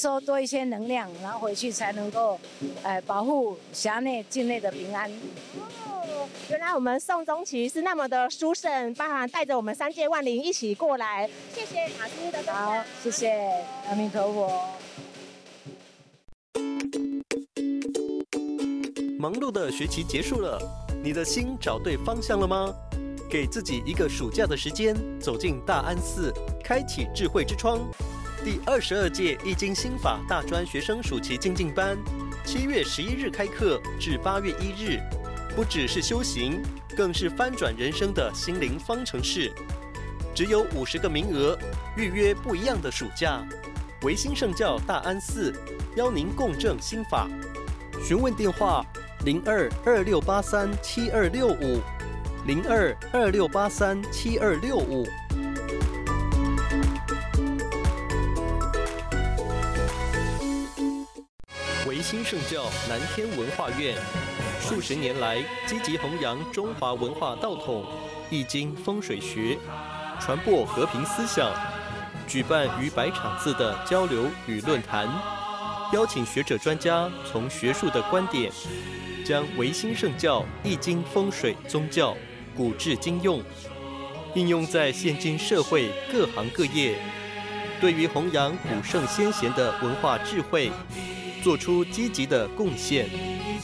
收多一些能量，然后回去才能够保护辖内境内的平安。 哦，原来我们宋中旗是那么的殊胜，包含带着我们三界万灵一起过来。谢谢法师的分享。 好，谢谢，阿弥陀佛。 忙碌的学期结束了，你的心找对方向了吗？给自己一个暑假的时间，走进大安寺，开启智慧之窗。第22届易经心法大专学生暑期精进班，7月11日开课至8月1日，不只是修行，更是翻转人生的心灵方程式。只有50个名额，预约不一样的暑假。维新圣教大安寺邀您共振心法，询问电话02-2683-7265，02-2683-7265。维新圣教南天文化院数十年来积极弘扬中华文化道统、易经风水学，传播和平思想，举办逾100场次的交流与论坛，邀请学者专家从学术的观点，将维新圣教易经风水宗教古至今用，应用在现今社会各行各业，对于弘扬古圣先贤的文化智慧，做出积极的贡献。